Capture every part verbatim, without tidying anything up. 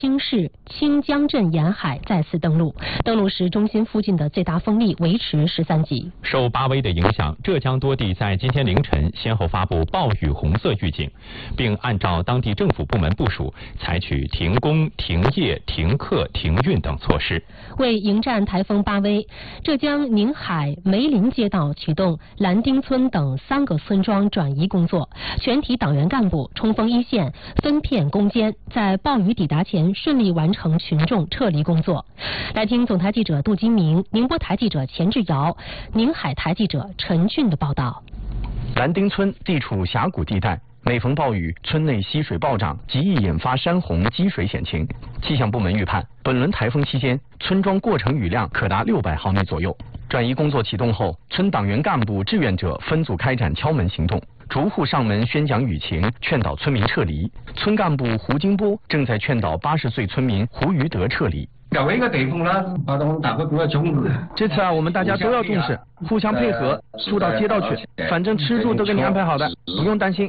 青市清江镇沿海再次登陆，登陆时中心附近的最大风力维持十三级。 受八威的影响，浙江多地在今天凌晨先后发布暴雨红色预警，并按照当地政府部门部署，采取停工、停业、停课、停运等措施。 为迎战台风八威，浙江宁海梅林街道启动蓝丁村等三个村庄转移工作，全体党员干部冲锋一线，分片攻坚，在暴雨抵达前顺利完成群众撤离工作。来听总台记者杜金明、宁波台记者钱志尧、宁海台记者陈俊的报道。 蓝丁村地处峡谷地带，每逢暴雨，村内溪水暴涨，极易引发山洪积水险情。气象部门预判，本轮台风期间，村庄过程雨量可达六百毫米左右。转移工作启动后，村党员干部、志愿者分组开展敲门行动，逐户上门宣讲雨情，劝导村民撤离。村干部胡金波正在劝导八十岁村民胡余德撤离。 找一个地方啦，把我们大家都要重视。 这次啊，我们大家都要重视，互相配合，住到街道去，反正吃住都给你安排好的，不用担心。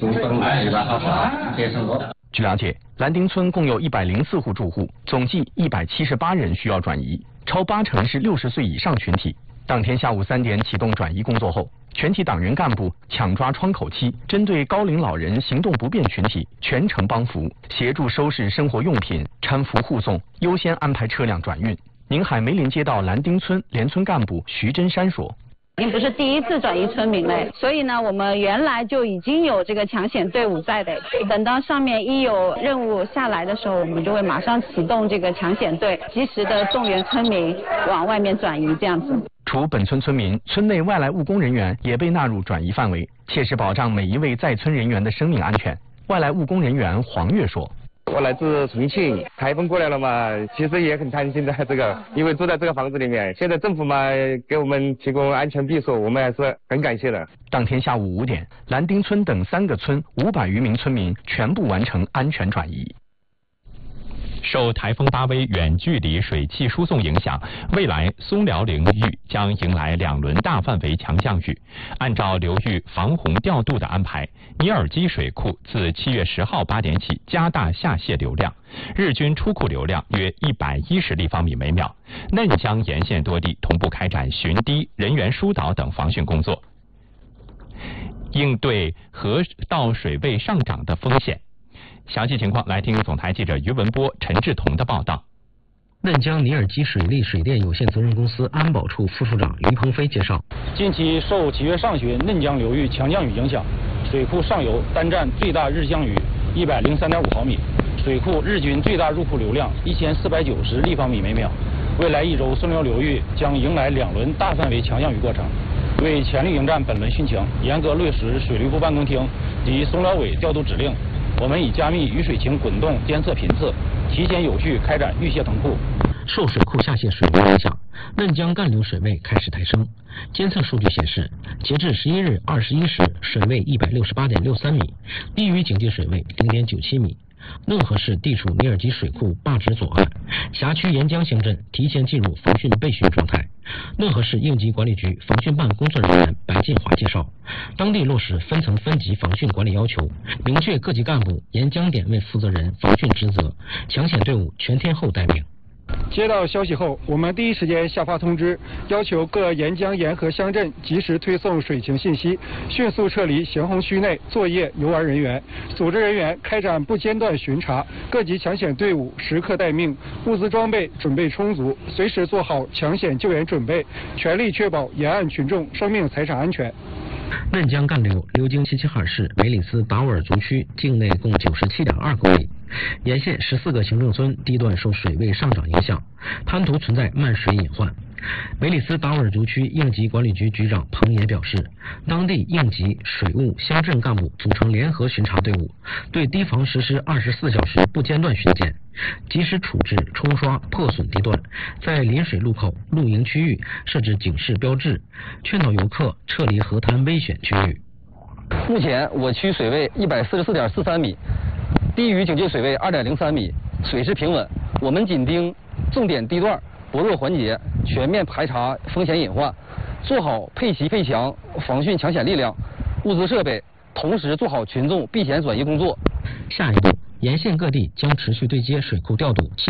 据了解，蓝丁村共有一百零四户住户，总计一百七十八人需要转移，超八成是六十岁以上群体。当天下午三点启动转移工作后，全体党员干部抢抓窗口期，针对高龄老人、行动不便群体全程帮扶，协助收拾生活用品，搀扶护送，优先安排车辆转运。宁海梅林街道蓝丁村联村干部徐真山说：“ 并不是第一次转移村民嘞，所以呢，我们原来就已经有这个抢险队伍在的。等到上面一有任务下来的时候，我们就会马上启动这个抢险队，及时的动员村民往外面转移，这样子。” 除本村村民，村内外来务工人员也被纳入转移范围，切实保障每一位在村人员的生命安全。外来务工人员黄月说：“ 我来自重庆，台风过来了嘛，其实也很担心的这个，因为住在这个房子里面，现在政府嘛给我们提供安全避暑，我们还是很感谢的。” 当天下午五点，蓝丁村等三个村五百余名村民全部完成安全转移。 受台风八威远距离水汽输送影响，未来松辽流域将迎来两轮大范围强降雨。按照流域防洪调度的安排，尼尔基水库自七月十号八点起加大下泄流量，日均出库流量约一百一十立方米每秒。嫩江沿线多地同步开展巡堤、人员疏导等防汛工作，应对河道水位上涨的风险。详细情况来听总台记者于文波、陈志同的报道。 嫩江尼尔基水利水电有限责任公司安保处副处长于鹏飞介绍， 近期受七月上旬嫩江流域强降雨影响，水库上游单站最大日降雨一百零三点五毫米，水库日均最大入库流量一千四百九十立方米每秒。未来一周，松辽流域将迎来两轮大范围强降雨过程。为全力迎战本轮汛情，严格落实水利部办公厅及松辽委调度指令，我们已加密雨水情滚动监测频次，提前有序开展预泄腾库。 受水库下泄水位影响，嫩江干流水位开始抬升。监测数据显示，截至十一日二十一时，水位一百六十八点六三米，低于警戒水位零点九七米。嫩河市地处尼尔基水库坝址左岸，辖区沿江乡镇提前进入防汛备汛状态。嫩河市应急管理局防汛办工作人员白建华介绍，当地落实分层分级防汛管理要求，明确各级干部沿江点位负责人防汛职责，抢险队伍全天候待命。 接到消息后，我们第一时间下发通知，要求各沿江沿河乡镇及时推送水情信息，迅速撤离咸洪区内作业游玩人员，组织人员开展不间断巡查，各级抢险队伍时刻待命，物资装备准备充足，随时做好抢险救援准备，全力确保沿岸群众生命财产安全。 嫩江干流流经齐齐哈尔市梅里斯达斡尔族区境内共九十七点二公里，沿线十四个行政村地段受水位上涨影响，滩涂存在漫水隐患。梅里斯达斡尔族区应急管理局局长彭野表示，当地应急、水务、乡镇干部组成联合巡查队伍，对堤防实施二十四小时不间断巡检，及时处置冲刷破损地段，在临水路口、露营区域设置警示标志，劝导游客撤离河滩危险区域。 目前我区水位一百四十四点四三米，低于警戒水位二点零三米，水势平稳。我们紧盯重点地段薄弱环节，全面排查风险隐患，做好配齐配强防汛抢险力量、物资设备，同时做好群众避险转移工作。 下一步，沿线各地将持续对接水库调度、气